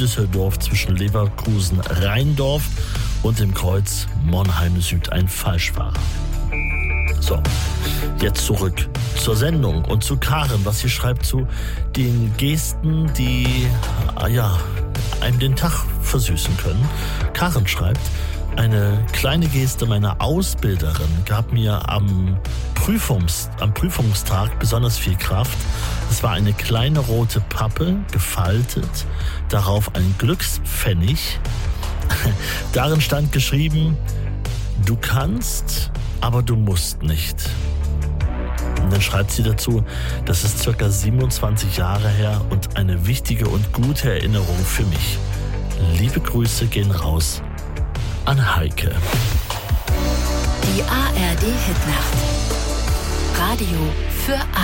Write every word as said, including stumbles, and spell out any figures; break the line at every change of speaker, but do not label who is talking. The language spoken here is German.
Düsseldorf zwischen Leverkusen-Rheindorf und dem Kreuz Monheim Süd ein Falschfahrer. So, jetzt zurück zur Sendung und zu Karen, was sie schreibt zu den Gesten, die ja, einem den Tag versüßen können. Karen schreibt: Eine kleine Geste meiner Ausbilderin gab mir am, Prüfungs, am Prüfungstag besonders viel Kraft. Es war eine kleine rote Pappe, gefaltet, darauf ein Glückspfennig. Darin stand geschrieben: Du kannst, aber du musst nicht. Und dann schreibt sie dazu, das ist circa siebenundzwanzig Jahre her und eine wichtige und gute Erinnerung für mich. Liebe Grüße gehen raus an Heike.
Die A R D Hitnacht. Radio für alle.